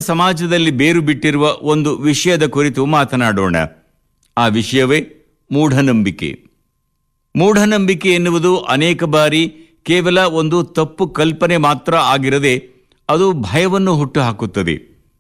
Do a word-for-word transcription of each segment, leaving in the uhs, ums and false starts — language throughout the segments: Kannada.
ಸಮಾಜದಲ್ಲಿ ಬೇರು ಬಿಟ್ಟಿರುವ ಒಂದು ವಿಷಯದ ಕುರಿತು ಮಾತನಾಡೋಣ. ಆ ವಿಷಯವೇ ಮೂಢನಂಬಿಕೆ. ಮೂಢನಂಬಿಕೆ ಎನ್ನುವುದು ಅನೇಕ ಬಾರಿ ಕೇವಲ ಒಂದು ತಪ್ಪು ಕಲ್ಪನೆ ಮಾತ್ರ ಆಗಿರದೆ ಅದು ಭಯವನ್ನು ಹುಟ್ಟುಹಾಕುತ್ತದೆ.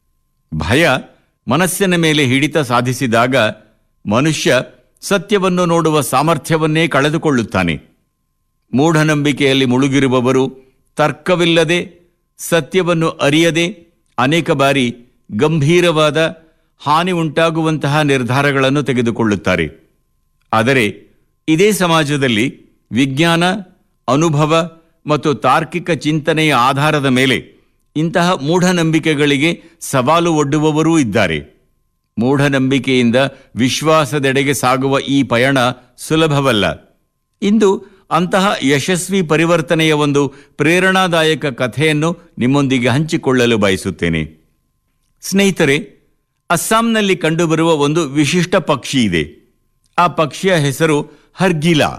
ಭಯ ಮನಸ್ಸಿನ ಮೇಲೆ ಹಿಡಿತ ಸಾಧಿಸಿದಾಗ ಮನುಷ್ಯ ಸತ್ಯವನ್ನು ನೋಡುವ ಸಾಮರ್ಥ್ಯವನ್ನೇ ಕಳೆದುಕೊಳ್ಳುತ್ತಾನೆ. ಮೂಢನಂಬಿಕೆಯಲ್ಲಿ ಮುಳುಗಿರುವವರು ತರ್ಕವಿಲ್ಲದೆ, ಸತ್ಯವನ್ನು ಅರಿಯದೆ ಅನೇಕ ಬಾರಿ ಗಂಭೀರವಾದ ಹಾನಿ ಉಂಟಾಗುವಂತಹ ನಿರ್ಧಾರಗಳನ್ನು ತೆಗೆದುಕೊಳ್ಳುತ್ತಾರೆ. ಆದರೆ ಇದೇ ಸಮಾಜದಲ್ಲಿ ವಿಜ್ಞಾನ, ಅನುಭವ ಮತ್ತು ತಾರ್ಕಿಕ ಚಿಂತನೆಯ ಆಧಾರದ ಮೇಲೆ ಇಂತಹ ಮೂಢನಂಬಿಕೆಗಳಿಗೆ ಸವಾಲು ಒಡ್ಡುವವರೂ ಇದ್ದಾರೆ. ಮೂಢನಂಬಿಕೆಯಿಂದ ವಿಶ್ವಾಸದೆಡೆಗೆ ಸಾಗುವ ಈ ಪಯಣ ಸುಲಭವಲ್ಲ. ಇಂದು ಅಂತಹ ಯಶಸ್ವಿ ಪರಿವರ್ತನೆಯ ಒಂದು ಪ್ರೇರಣಾದಾಯಕ ಕಥೆಯನ್ನು ನಿಮ್ಮೊಂದಿಗೆ ಹಂಚಿಕೊಳ್ಳಲು ಬಯಸುತ್ತೇನೆ. ಸ್ನೇಹಿತರೆ, ಅಸ್ಸಾಂನಲ್ಲಿ ಕಂಡುಬರುವ ಒಂದು ವಿಶಿಷ್ಟ ಪಕ್ಷಿ ಇದೆ. ಆ ಪಕ್ಷಿಯ ಹೆಸರು ಹರ್ಗಿಲಾ.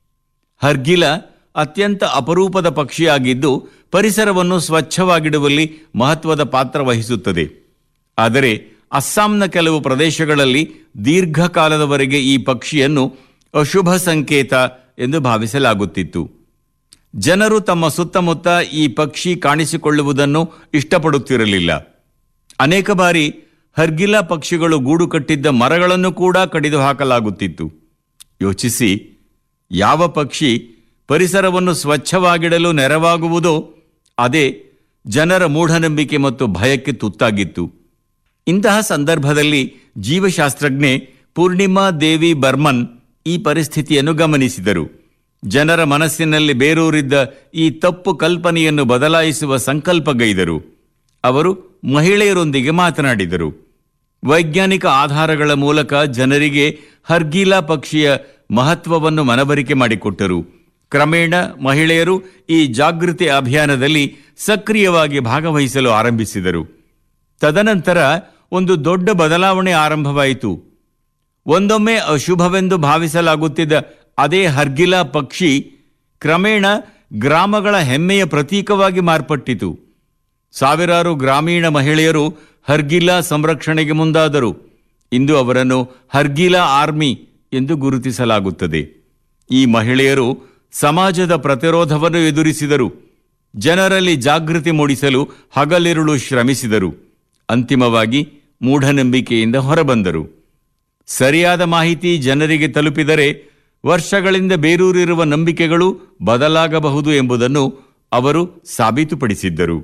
ಹರ್ಗಿಲಾ ಅತ್ಯಂತ ಅಪರೂಪದ ಪಕ್ಷಿಯಾಗಿದ್ದು ಪರಿಸರವನ್ನು ಸ್ವಚ್ಛವಾಗಿಡುವಲ್ಲಿ ಮಹತ್ವದ ಪಾತ್ರ ವಹಿಸುತ್ತದೆ. ಆದರೆ ಅಸ್ಸಾಂನ ಕೆಲವು ಪ್ರದೇಶಗಳಲ್ಲಿ ದೀರ್ಘಕಾಲದವರೆಗೆ ಈ ಪಕ್ಷಿಯನ್ನು ಅಶುಭ ಸಂಕೇತ ಎಂದು ಭಾವಿಸಲಾಗುತ್ತಿತ್ತು. ಜನರು ತಮ್ಮ ಸುತ್ತಮುತ್ತ ಈ ಪಕ್ಷಿ ಕಾಣಿಸಿಕೊಳ್ಳುವುದನ್ನು ಇಷ್ಟಪಡುತ್ತಿರಲಿಲ್ಲ. ಅನೇಕ ಬಾರಿ ಹರ್ಗಿಲಾ ಪಕ್ಷಿಗಳು ಗೂಡು ಕಟ್ಟಿದ್ದ ಮರಗಳನ್ನು ಕೂಡ ಕಡಿದು ಹಾಕಲಾಗುತ್ತಿತ್ತು. ಯೋಚಿಸಿ, ಯಾವ ಪಕ್ಷಿ ಪರಿಸರವನ್ನು ಸ್ವಚ್ಛವಾಗಿಡಲು ನೆರವಾಗುವುದೋ ಅದೇ ಜನರ ಮೂಢನಂಬಿಕೆ ಮತ್ತು ಭಯಕ್ಕೆ ತುತ್ತಾಗಿತ್ತು. ಇಂತಹ ಸಂದರ್ಭದಲ್ಲಿ ಜೀವಶಾಸ್ತ್ರಜ್ಞೆ ಪೂರ್ಣಿಮಾ ದೇವಿ ಬರ್ಮನ್ ಈ ಪರಿಸ್ಥಿತಿಯನ್ನು ಗಮನಿಸಿದರು. ಜನರ ಮನಸ್ಸಿನಲ್ಲಿ ಬೇರೂರಿದ್ದ ಈ ತಪ್ಪು ಕಲ್ಪನೆಯನ್ನು ಬದಲಾಯಿಸುವ ಸಂಕಲ್ಪಗೈದರು. ಅವರು ಮಹಿಳೆಯರೊಂದಿಗೆ ಮಾತನಾಡಿದರು. ವೈಜ್ಞಾನಿಕ ಆಧಾರಗಳ ಮೂಲಕ ಜನರಿಗೆ ಹರ್ಗಿಲಾ ಪಕ್ಷಿಯ ಮಹತ್ವವನ್ನು ಮನವರಿಕೆ ಮಾಡಿಕೊಟ್ಟರು. ಕ್ರಮೇಣ ಮಹಿಳೆಯರು ಈ ಜಾಗೃತಿ ಅಭಿಯಾನದಲ್ಲಿ ಸಕ್ರಿಯವಾಗಿ ಭಾಗವಹಿಸಲು ಆರಂಭಿಸಿದರು. ತದನಂತರ ಒಂದು ದೊಡ್ಡ ಬದಲಾವಣೆ ಆರಂಭವಾಯಿತು. ಒಂದೊಮ್ಮೆ ಅಶುಭವೆಂದು ಭಾವಿಸಲಾಗುತ್ತಿದ್ದ ಅದೇ ಹರ್ಗಿಲಾ ಪಕ್ಷಿ ಕ್ರಮೇಣ ಗ್ರಾಮಗಳ ಹೆಮ್ಮೆಯ ಪ್ರತೀಕವಾಗಿ ಮಾರ್ಪಟ್ಟಿತು. ಸಾವಿರಾರು ಗ್ರಾಮೀಣ ಮಹಿಳೆಯರು ಹರ್ಗಿಲಾ ಸಂರಕ್ಷಣೆಗೆ ಮುಂದಾದರು. ಇಂದು ಅವರನ್ನು ಹರ್ಗಿಲಾ ಆರ್ಮಿ ಎಂದು ಗುರುತಿಸಲಾಗುತ್ತದೆ. ಈ ಮಹಿಳೆಯರು ಸಮಾಜದ ಪ್ರತಿರೋಧವನ್ನು ಎದುರಿಸಿದರು. ಜನರಲ್ಲಿ ಜಾಗೃತಿ ಮೂಡಿಸಲು ಹಗಲಿರುಳು ಶ್ರಮಿಸಿದರು. ಅಂತಿಮವಾಗಿ ಮೂಢನಂಬಿಕೆಯಿಂದ ಹೊರಬಂದರು. ಸರಿಯಾದ ಮಾಹಿತಿ ಜನರಿಗೆ ತಲುಪಿದರೆ ವರ್ಷಗಳಿಂದ ಬೇರೂರಿರುವ ನಂಬಿಕೆಗಳು ಬದಲಾಗಬಹುದು ಎಂಬುದನ್ನು ಅವರು ಸಾಬೀತುಪಡಿಸಿದ್ದರು.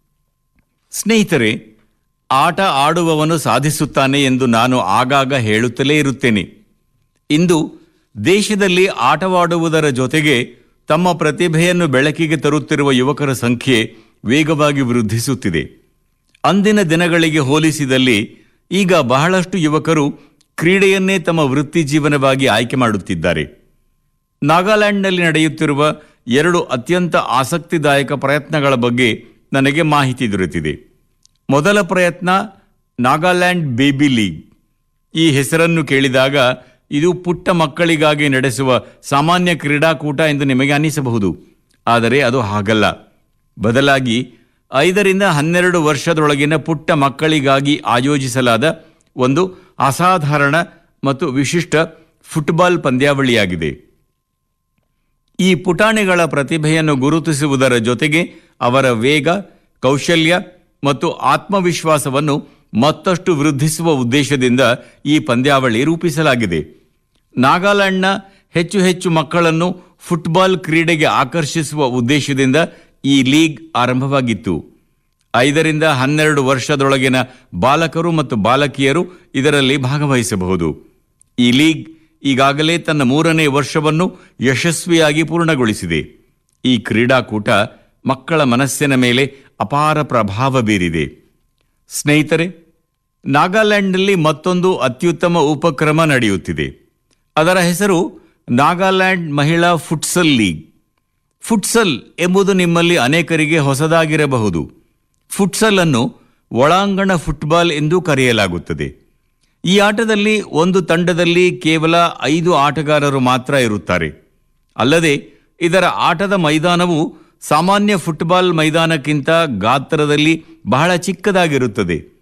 ಸ್ನೇಹಿತರೆ, ಆಟ ಆಡುವವನು ಸಾಧಿಸುತ್ತಾನೆ ಎಂದು ನಾನು ಆಗಾಗ ಹೇಳುತ್ತಲೇ ಇರುತ್ತೇನೆ. ಇಂದು ದೇಶದಲ್ಲಿ ಆಟವಾಡುವುದರ ಜೊತೆಗೆ ತಮ್ಮ ಪ್ರತಿಭೆಯನ್ನು ಬೆಳಕಿಗೆ ತರುತ್ತಿರುವ ಯುವಕರ ಸಂಖ್ಯೆ ವೇಗವಾಗಿ ವೃದ್ಧಿಸುತ್ತಿದೆ. ಅಂದಿನ ದಿನಗಳಿಗೆ ಹೋಲಿಸಿದಲ್ಲಿ ಈಗ ಬಹಳಷ್ಟು ಯುವಕರು ಕ್ರೀಡೆಯನ್ನೇ ತಮ್ಮ ವೃತ್ತಿ ಜೀವನವಾಗಿ ಆಯ್ಕೆ ಮಾಡುತ್ತಿದ್ದಾರೆ. ನಾಗಾಲ್ಯಾಂಡ್ನಲ್ಲಿ ನಡೆಯುತ್ತಿರುವ ಎರಡು ಅತ್ಯಂತ ಆಸಕ್ತಿದಾಯಕ ಪ್ರಯತ್ನಗಳ ಬಗ್ಗೆ ನನಗೆ ಮಾಹಿತಿ ದೊರೆತಿದೆ. ಮೊದಲ ಪ್ರಯತ್ನ ನಾಗಾಲ್ಯಾಂಡ್ ಬೇಬಿ ಲೀಗ್. ಈ ಹೆಸರನ್ನು ಕೇಳಿದಾಗ ಇದು ಪುಟ್ಟ ಮಕ್ಕಳಿಗಾಗಿ ನಡೆಸುವ ಸಾಮಾನ್ಯ ಕ್ರೀಡಾಕೂಟ ಎಂದು ನಿಮಗೆ ಅನಿಸಬಹುದು. ಆದರೆ ಅದು ಹಾಗಲ್ಲ. ಬದಲಾಗಿ ಐದರಿಂದ ಹನ್ನೆರಡು ವರ್ಷದೊಳಗಿನ ಪುಟ್ಟ ಮಕ್ಕಳಿಗಾಗಿ ಆಯೋಜಿಸಲಾದ ಒಂದು ಅಸಾಧಾರಣ ಮತ್ತು ವಿಶಿಷ್ಟ ಫುಟ್ಬಾಲ್ ಪಂದ್ಯಾವಳಿಯಾಗಿದೆ. ಈ ಪುಟಾಣಿಗಳ ಪ್ರತಿಭೆಯನ್ನು ಗುರುತಿಸುವುದರ ಜೊತೆಗೆ ಅವರ ವೇಗ, ಕೌಶಲ್ಯ ಮತ್ತು ಆತ್ಮವಿಶ್ವಾಸವನ್ನು ಮತ್ತಷ್ಟು ವೃದ್ಧಿಸುವ ಉದ್ದೇಶದಿಂದ ಈ ಪಂದ್ಯಾವಳಿ ರೂಪಿಸಲಾಗಿದೆ. ನಾಗಾಲ್ಯಾಂಡ್ನ ಹೆಚ್ಚು ಹೆಚ್ಚು ಮಕ್ಕಳನ್ನು ಫುಟ್ಬಾಲ್ ಕ್ರೀಡೆಗೆ ಆಕರ್ಷಿಸುವ ಉದ್ದೇಶದಿಂದ ಈ ಲೀಗ್ ಆರಂಭವಾಗಿತ್ತು. ಐದರಿಂದ ಹನ್ನೆರಡು ವರ್ಷದೊಳಗಿನ ಬಾಲಕರು ಮತ್ತು ಬಾಲಕಿಯರು ಇದರಲ್ಲಿ ಭಾಗವಹಿಸಬಹುದು. ಈ ಲೀಗ್ ಈಗಾಗಲೇ ತನ್ನ ಮೂರನೇ ವರ್ಷವನ್ನು ಯಶಸ್ವಿಯಾಗಿ ಪೂರ್ಣಗೊಳಿಸಿದೆ. ಈ ಕ್ರೀಡಾಕೂಟ ಮಕ್ಕಳ ಮನಸ್ಸಿನ ಮೇಲೆ ಅಪಾರ ಪ್ರಭಾವ ಬೀರಿದೆ. ಸ್ನೇಹಿತರೆ, ನಾಗಾಲ್ಯಾಂಡ್ನಲ್ಲಿ ಮತ್ತೊಂದು ಅತ್ಯುತ್ತಮ ಉಪಕ್ರಮ ನಡೆಯುತ್ತಿದೆ. ಅದರ ಹೆಸರು ನಾಗಾಲ್ಯಾಂಡ್ ಮಹಿಳಾ ಫುಟ್ಸಲ್ ಲೀಗ್. ಫುಟ್ಸಲ್ ಎಂಬುದು ನಿಮ್ಮಲ್ಲಿ ಅನೇಕರಿಗೆ ಹೊಸದಾಗಿರಬಹುದು. ಫುಟ್ಸಲ್ ಅನ್ನು ಒಳಾಂಗಣ ಫುಟ್ಬಾಲ್ ಎಂದು ಕರೆಯಲಾಗುತ್ತದೆ. ಈ ಆಟದಲ್ಲಿ ಒಂದು ತಂಡದಲ್ಲಿ ಕೇವಲ ಐದು ಆಟಗಾರರು ಮಾತ್ರ ಇರುತ್ತಾರೆ. ಅಲ್ಲದೆ ಇದರ ಆಟದ ಮೈದಾನವು ಸಾಮಾನ್ಯ ಫುಟ್ಬಾಲ್ ಮೈದಾನಕ್ಕಿಂತ ಗಾತ್ರದಲ್ಲಿ ಬಹಳ ಚಿಕ್ಕದಾಗಿರುತ್ತದೆ.